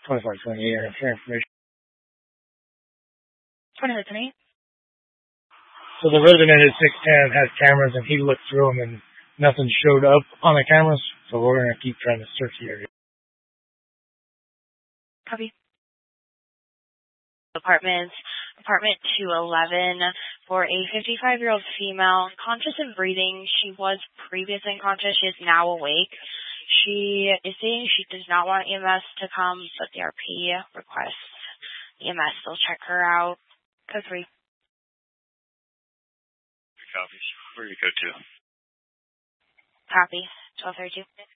2428 for information. 2028. So the resident at 610 has cameras, and he looked through them, and nothing showed up on the cameras. So we're going to keep trying to search the area. Copy. Apartment 211 for a 55-year-old female, conscious and breathing. She was previously unconscious. She is now awake. She is saying she does not want EMS to come, but the RP requests EMS still check her out. Code 3. Copies. Where do you go to? Copy. 1232.